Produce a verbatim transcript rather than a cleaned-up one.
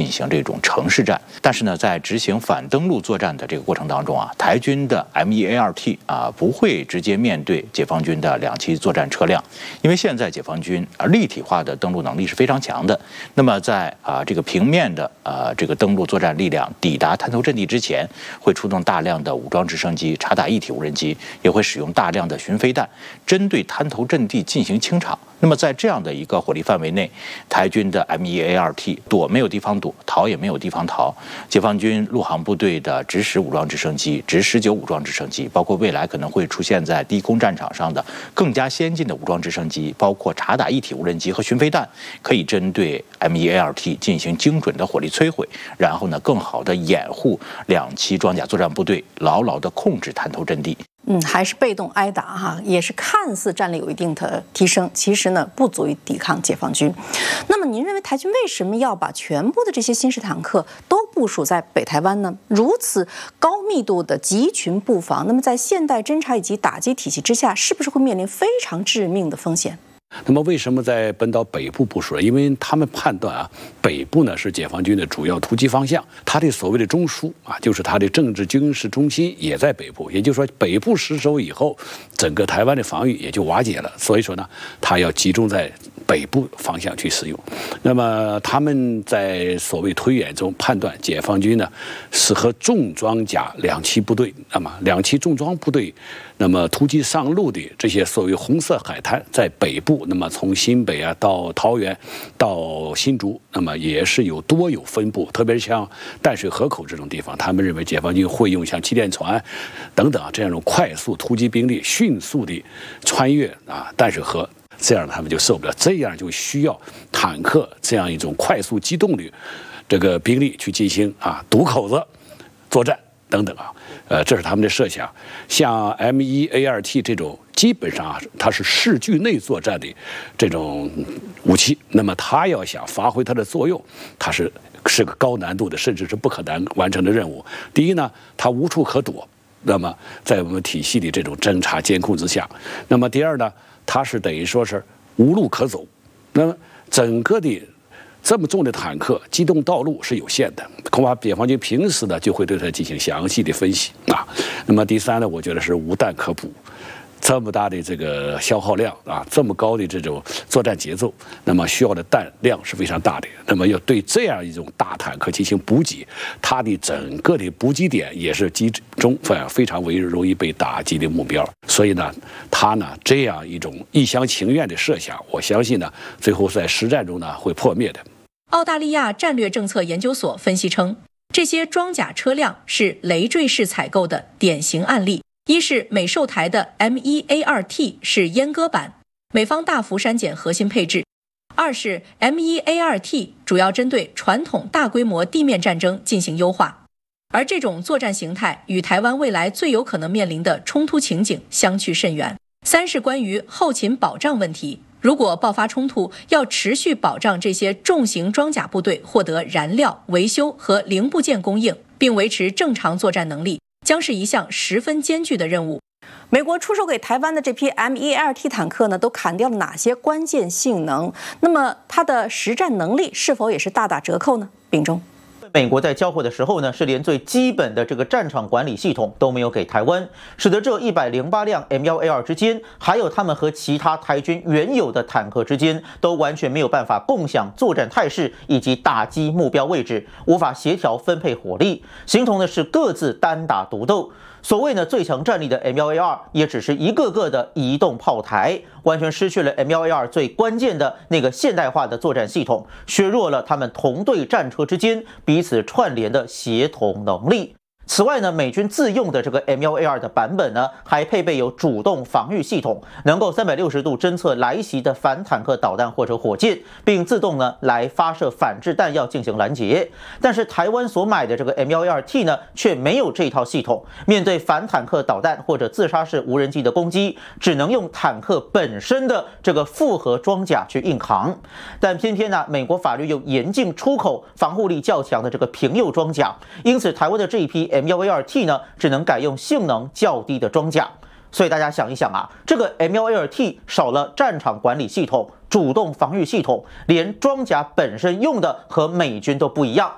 进行这种城市战。但是呢，在执行反登陆作战的这个过程当中啊，台军的 M 一 A 二 T 啊不会直接面对解放军的两栖作战车辆，因为现在解放军啊立体化的登陆能力是非常强的。那么在啊这个平面的啊这个登陆作战力量抵达滩头阵地之前，会出动大量的武装直升机、察打一体无人机，也会使用大量的巡飞弹，针对滩头阵地进行清场。那么在这样的一个火力范围内，台军的 M 一 A 二 T 躲没有地方躲，逃也没有地方逃。解放军陆航部队的直十武装直升机、直十九武装直升机，包括未来可能会出现在低空战场上的更加先进的武装直升机，包括察打一体无人机和巡飞弹，可以针对 M 一 A 二 T 进行精准的火力摧毁，然后呢，更好的掩护两栖装甲作战部队牢牢地控制滩头阵地。 嗯，还是被动挨打哈，也是看似战力有一定的提升，其实呢不足以抵抗解放军。那么您认为台军为什么要把全部的这些新式坦克都部署在北台湾呢？如此高密度的集群布防，那么在现代侦察以及打击体系之下，是不是会面临非常致命的风险？ 那么为什么在本岛北部部署呢？因为他们判断啊，北部呢是解放军的主要突击方向，它的所谓的中枢啊，就是它的政治军事中心也在北部。也就是说，北部失守以后，整个台湾的防御也就瓦解了。所以说呢，它要集中在北部方向去使用。那么他们在所谓推演中判断，解放军呢是和重装甲两栖部队，那么两栖重装部队，那么突击上路的这些所谓红色海滩在北部。那么从新北啊到桃园，到新竹，那么也是有多有分布，特别是像淡水河口这种地方，他们认为解放军会用像气垫船等等啊这样一种快速突击兵力，迅速的穿越啊淡水河，这样他们就受不了，这样就需要坦克这样一种快速机动的这个兵力去进行啊堵口子作战等等啊，呃，这是他们的设想。像 M 一 A 二 T 这种，基本上啊，它是视距内作战的这种武器，那么它要想发挥它的作用，它是是个高难度的，甚至是不可能完成的任务。第一呢，它无处可躲，那么在我们体系的这种侦察监控之下；那么第二呢，它是等于说是无路可走，那么整个的。这么重的坦克机动道路是有限的，恐怕解放军平时呢就会对它进行详细的分析啊。那么第三呢，我觉得是无弹可补，这么大的这个消耗量啊，这么高的这种作战节奏，那么需要的弹量是非常大的。那么要对这样一种大坦克进行补给，它的整个的补给点也是集中非常为容易被打击的目标。所以呢，它呢这样一种一厢情愿的设想，我相信呢，最后在实战中呢会破灭的。 澳大利亚战略政策研究所分析称，这些装甲车辆是累赘式采购的典型案例。一是美售台的 M 一 A 二 T 是阉割版，美方大幅删减核心配置；二是 M 一 A 二 T 主要针对传统大规模地面战争进行优化，而这种作战形态与台湾未来最有可能面临的冲突情景相去甚远。三是关于后勤保障问题，如果爆发冲突，要持续保障这些重型装甲部队获得燃料、维修和零部件供应，并维持正常作战能力，将是一项十分艰巨的任务。 美国出售给台湾的这批 M 一 A 二 T 坦克呢，都砍掉了哪些关键性能？那么它的实战能力是否也是大打折扣呢？秉忠。 美国在交货的时候呢，是连最基本的这个战场管理系统都没有给台湾，使得这一百零八辆 M 一 A 二 之间，还有他们和其他台军原有的坦克之间，都完全没有办法共享作战态势以及打击目标位置，无法协调分配火力，形同的是各自单打独斗。所谓呢最强战力的 M 一 A 二 也只是一个个的移动炮台，完全失去了 M 一 A 二 最关键的那个现代化的作战系统，削弱了他们同队战车之间彼此串联的协同能力。此外呢，美军自用的这个 M 一 A 二 的版本呢，还配备有主动防御系统，能够三百六十度侦测来袭的反坦克导弹或者火箭，并自动呢来发射反制弹药进行拦截。但是台湾所买的这个 M 一 A 二 T 呢，却没有这套系统，面对反坦克导弹或者自杀式无人机的攻击，只能用坦克本身的这个复合装甲去硬扛。但偏偏呢，美国法律又严禁出口防护力较强的这个平右装甲，因此台湾的这一批 M 一 A 二 T 呢，只能改用性能较低的装甲。所以大家想一想啊，这个 M 一 A 二 T 少了战场管理系统、主动防御系统，连装甲本身用的和美军都不一样，